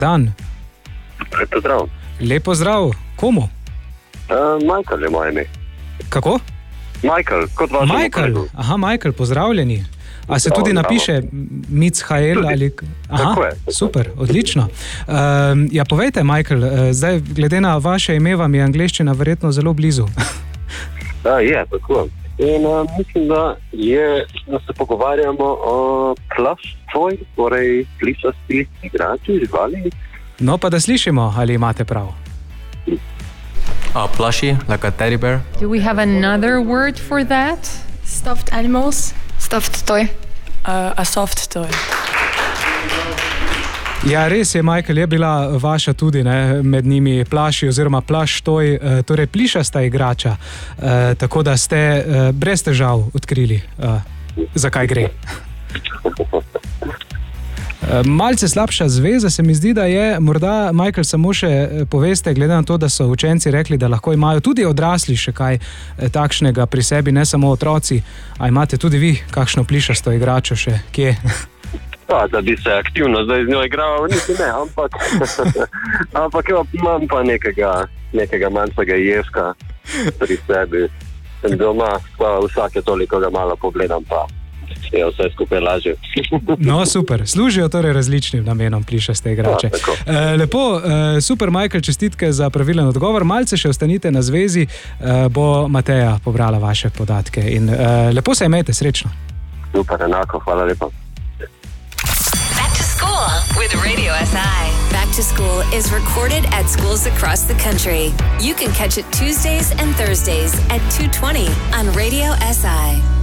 Dan. Lepo zdrav. Lepo zdrav. Komu? Michael je moje ime. Kako? Michael, kot vašemu kolegu. Aha, Michael, pozdravljeni. A se tudi napiše Michael ali... Aha, tako je. Super, odlično. Ja, povejte, Michael, zdaj glede na vaše ime vam je angleščina verjetno zelo blizu. Da, je, tako. In mislim, da se pogovarjamo o plush toy, torej plišasti igrači, živali. No, pa da slišimo, ali imate prav. A plushie, like a teddy bear. Do we have another word for that? Stuffed animals. Stuffed toy. A soft toy. Ja, res je, Michael, je bila vaša tudi, ne, med njimi plaši oziroma plush toy, torej plišasta igrača, tako da ste brez težav odkrili, za kaj gre. Malce slabša zveza se mi zdi, da je, morda, Michael, samo še poveste, glede na to, da so učenci rekli, da lahko imajo tudi odrasli še kaj takšnega pri sebi, ne samo otroci, a imate tudi vi kakšno plišasto igračo še kje? Pa, da bi se aktivno zdaj z njo igral, niti ne, ampak imam pa nekega manjšega ježka pri sebi. Sem doma, pa vsake toliko ga malo pogledam, pa je vse skupaj lažje. No, super. Služijo torej različnim namenom plišaste igrače. Lepo, super, Michael, čestitke za pravilen odgovor. Malce še ostanite na zvezi, bo Mateja pobrala vaše podatke. In lepo se imejte, srečno. Super, enako, hvala lepa. Back to School with Radio SI. Back to School is recorded at schools across the country. You can catch it Tuesdays and Thursdays at 2:20 on Radio SI.